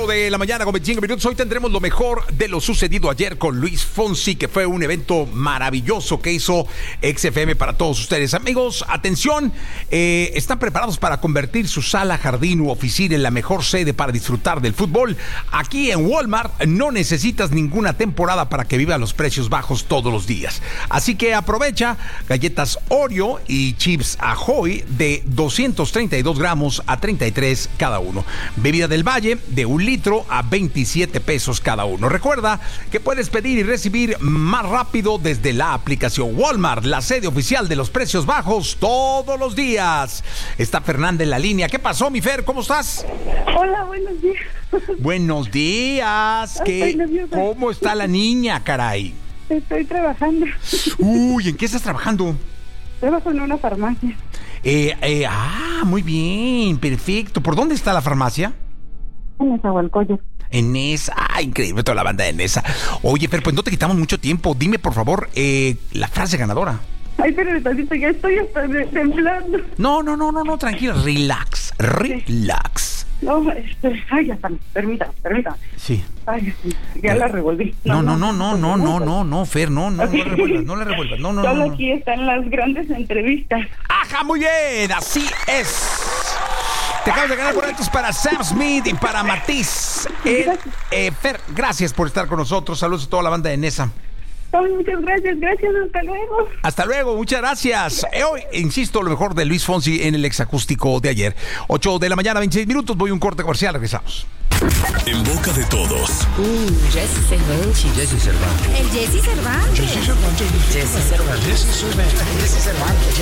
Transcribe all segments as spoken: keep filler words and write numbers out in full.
De la mañana con veinticinco minutos. Hoy tendremos lo mejor de lo sucedido ayer con Luis Fonsi, que fue un evento maravilloso que hizo X F M para todos ustedes. Amigos, atención, eh, están preparados para convertir su sala, jardín u oficina en la mejor sede para disfrutar del fútbol. Aquí en Walmart no necesitas ninguna temporada para que viva los precios bajos todos los días. Así que aprovecha galletas Oreo y chips Ahoy de doscientos treinta y dos gramos a treinta y tres cada uno. Bebida del Valle de un litro a veintisiete pesos cada uno. Recuerda que puedes pedir y recibir más rápido desde la aplicación Walmart, la sede oficial de los precios bajos todos los días. Está Fernanda en la línea. ¿Qué pasó, mi Fer? ¿Cómo estás? Hola, buenos días. Buenos días. ¿Qué? ¿Cómo está la niña, caray? Estoy trabajando. Uy, ¿en qué estás trabajando? Trabajo en una farmacia. Eh, eh, ah, muy bien, perfecto. ¿Por dónde está la farmacia? En Nezahualcóyotl. En esa, ah, increíble toda la banda de Nesa. Oye, Fer, pues no te quitamos mucho tiempo. Dime, por favor, eh, la frase ganadora. Ay, pero tantito, ya estoy hasta temblando. No, no, no, no, no, tranquila, relax, relax. No, este, ay, ya está, permítame, permítame. Sí. Ay, ya la revolví. No, no, no, no, no, no, no, no, Fer, no, no, no la revuelvas, no la revuelvas, no, no, no. Solo aquí están las grandes entrevistas. Ajá, muy bien, así es. Te acabas de ganar boletos para Sam Smith y para Matiz. Eh, eh, Fer, gracias por estar con nosotros. Saludos a toda la banda de Nesa. Oh, muchas gracias, gracias, hasta luego. Hasta luego, muchas gracias. Eh, hoy, insisto, lo mejor de Luis Fonsi en el exacústico de ayer. ocho de la mañana, veintiséis minutos. Voy a un corte comercial, regresamos. En boca de todos. Uh, Jesse Cervantes. Jesse Cervantes. El Jesse Cervantes. Jesse Cervantes. Jesse Cervantes. Jesse Cervantes. Jesse Cervantes.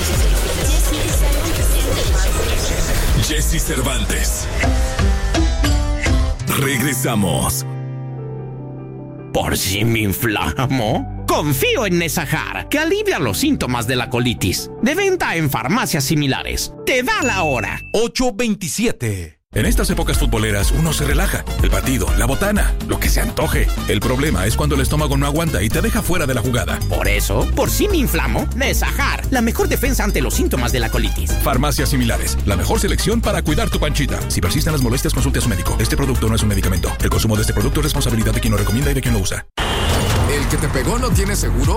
Jesse Cervantes. Regresamos. ¿Por si me inflamo? Confío en Nesajar, que alivia los síntomas de la colitis. De venta en farmacias similares. Te da la hora. ocho veintisiete. En estas épocas futboleras uno se relaja. El partido, la botana, lo que se antoje. El problema es cuando el estómago no aguanta y te deja fuera de la jugada. Por eso, por si me inflamo, Nesajar, la mejor defensa ante los síntomas de la colitis. Farmacias similares, la mejor selección para cuidar tu panchita. Si persisten las molestias, consulte a su médico. Este producto no es un medicamento. El consumo de este producto es responsabilidad de quien lo recomienda y de quien lo usa. ¿El que te pegó no tiene seguro?